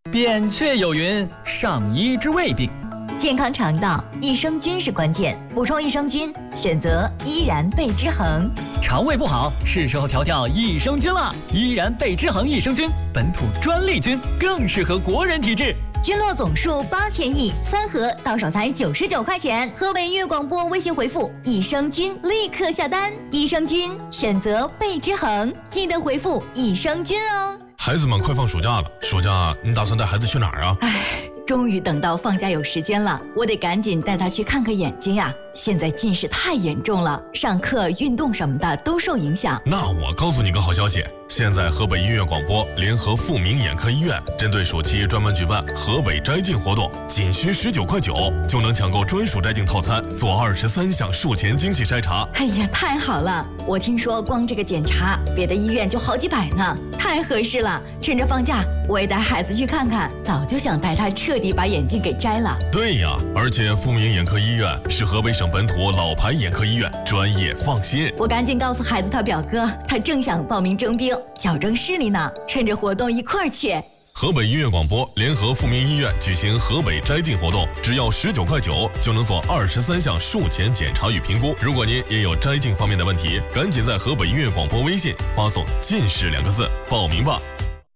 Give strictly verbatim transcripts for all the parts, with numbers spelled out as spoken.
扁鹊有云：上医之未病。 健康肠道，益生菌是关键，补充益生菌，选择依然贝之恒。 肠胃不好，是时候调调益生菌了。依然贝之恒益生菌，本土专利菌，更适合国人体质。 菌落总数八千亿，三盒到手才九十九块钱。河北音乐广播微信回复益生菌，立刻下单。益生菌选择贝之恒，记得回复益生菌哦。 孩子们快放暑假了，暑假你打算带孩子去哪儿啊？ 唉，终于等到放假有时间了，我得赶紧带他去看看眼睛呀。现在近视太严重了，上课、运动什么的都受影响。 那我告诉你个好消息，现在河北音乐广播联合富民眼科医院，针对暑期专门举办河北摘镜活动，仅需十九块九就能抢购专属摘镜套餐，做二十三项术前精细筛查。 哎呀，太好了！我听说光这个检查，别的医院就好几百呢，太合适了。趁着放假，我也带孩子去看看，早就想带他彻底把眼镜给摘了。 对呀，而且富民眼科医院是河北省本土老牌眼科医院，专业放心。 我赶紧告诉孩子他表哥，他正想报名征兵，矫正视力呢，趁着活动一块儿去。 河北音乐广播联合富民医院举行河北摘镜活动，只要十九块九就能做二十三项术前检查与评估。如果您也有摘镜方面的问题，赶紧在河北音乐广播微信发送“近视”两个字报名吧。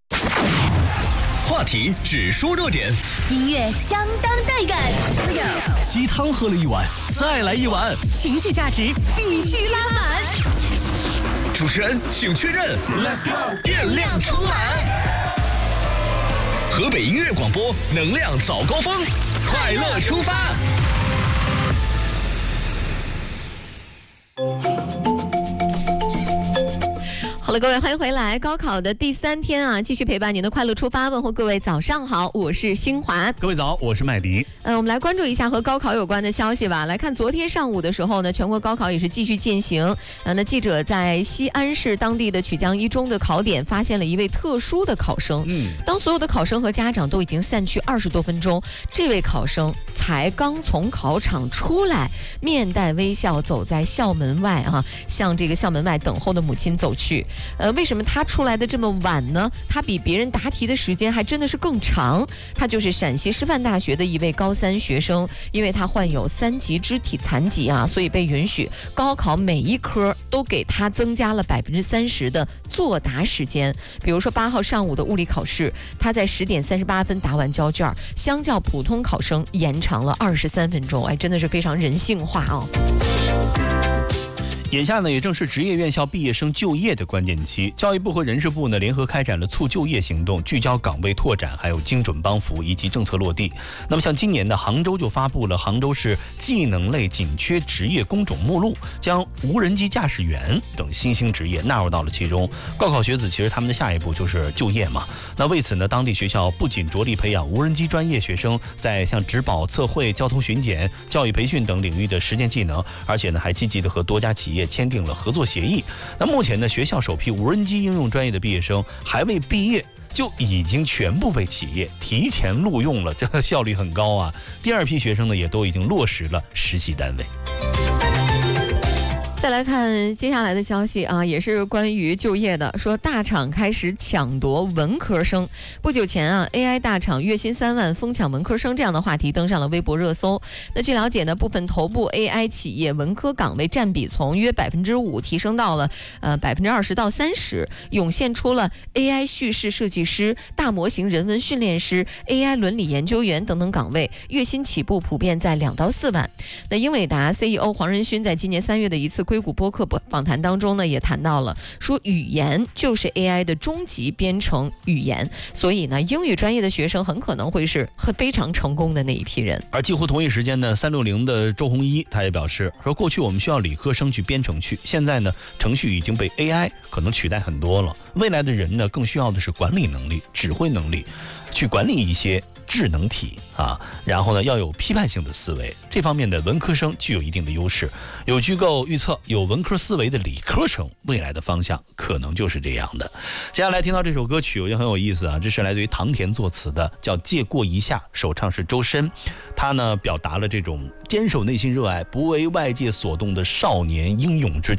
话题只说热点， 音乐相当带感， 鸡汤喝了一碗，再来一碗， 情绪价值必须拉满。 主持人请确认 ，Let's go， 电量充满。河北音乐广播，能量早高峰，快乐出发。 好了，各位欢迎回来。高考的第三天啊，继续陪伴您的快乐出发，问候各位早上好，我是新华。 各位早，我是麦迪。 呃，我们来关注一下和高考有关的消息吧。来看昨天上午的时候呢，全国高考也是继续进行。呃，那记者在西安市当地的曲江一中的考点发现了一位特殊的考生。嗯，当所有的考生和家长都已经散去二十多分钟，这位考生才刚从考场出来，面带微笑走在校门外啊，向这个校门外等候的母亲走去。呃，为什么他出来的这么晚呢？他比别人答题的时间还真的是更长。他就是陕西师范大学的一位高三学生，因为他患有三级肢体残疾啊，所以被允许高考每一科都给他增加了百分之三十的作答时间。比如说八号上午的物理考试，他在十点三十八分答完交卷，相较普通考生延长了二十三分钟。哎，真的是非常人性化哦。 眼下呢，也正是职业院校毕业生就业的关键期。教育部和人事部呢联合开展了促就业行动，聚焦岗位拓展，还有精准帮扶以及政策落地。那么像今年呢，杭州就发布了杭州市技能类紧缺职业工种目录，将无人机驾驶员等新兴职业纳入到了其中。高考学子其实他们的下一步就是就业嘛。那为此呢，当地学校不仅着力培养无人机专业学生在像值保、测绘、交通巡检、教育培训等领域的实践技能，而且呢还积极的和多家企业签订了合作协议。那目前呢，学校首批无人机应用专业的毕业生还未毕业，就已经全部被企业提前录用了，这个效率很高啊。第二批学生呢，也都已经落实了实习单位。 再来看接下来的消息啊，也是关于就业的，说大厂开始抢夺文科生。不久前啊 ，A I 大厂月薪三万疯抢文科生这样的话题登上了微博热搜。那据了解呢，部分头部 A I 企业文科岗位占比从约百分之五提升到了呃百分之二十到三十，涌现出了 A I 叙事设计师、大模型人文训练师、A I 伦理研究员等等岗位，月薪起步普遍在两到四万。那英伟达 C E O 黄仁勋在今年三月的一次硅谷播客访谈当中呢，也谈到了说语言就是 A I 的终极编程语言，所以呢，英语专业的学生很可能会是非常成功的那一批人。 而几乎同一时间呢，三六零的周鸿祎他也表示说，过去我们需要理科生去编程序，现在呢，程序已经被 A I 可能取代很多了。未来的人呢，更需要的是管理能力、指挥能力，去管理一些智能体啊，然后呢要有批判性的思维，这方面的文科生具有一定的优势。有机构预测，有文科思维的理科生未来的方向可能就是这样的。接下来听到这首歌曲，我觉得很有意思啊，这是来自于唐田作词的，叫《借过一下》，首唱是周深。他呢表达了这种坚守内心热爱、不为外界所动的少年英勇之